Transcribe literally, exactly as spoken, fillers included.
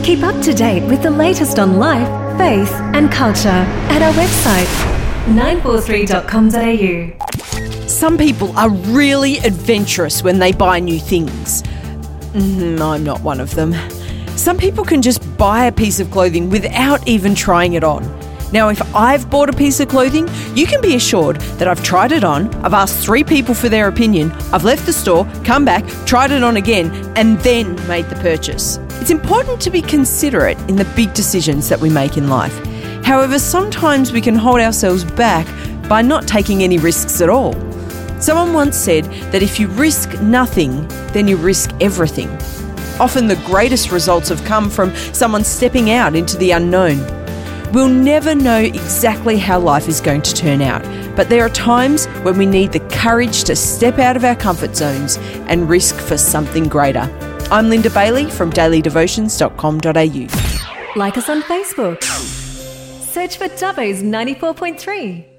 Keep up to date with the latest on life, faith and culture at our website, nine four three dot com dot a u. Some people are really adventurous when they buy new things. Mm, I'm not one of them. Some people can just buy a piece of clothing without even trying it on. Now, if I've bought a piece of clothing, you can be assured that I've tried it on, I've asked three people for their opinion, I've left the store, come back, tried it on again, and then made the purchase. It's important to be considerate in the big decisions that we make in life. However, sometimes we can hold ourselves back by not taking any risks at all. Someone once said that if you risk nothing, then you risk everything. Often the greatest results have come from someone stepping out into the unknown. We'll never know exactly how life is going to turn out, but there are times when we need the courage to step out of our comfort zones and risk for something greater. I'm Linda Bailey from daily devotions dot com dot a u. Like us on Facebook. Search for Dubbo's ninety-four point three.